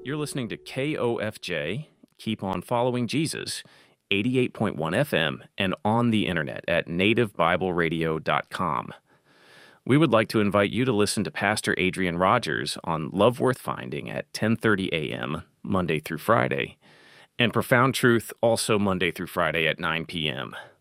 You're listening to KOFJ, Keep On Following Jesus, 88.1 FM, and on the internet at nativebibleradio.com. We would like to invite you to listen to Pastor Adrian Rogers on Love Worth Finding at 10:30 a.m., Monday through Friday, and Profound Truth also Monday through Friday at 9 p.m.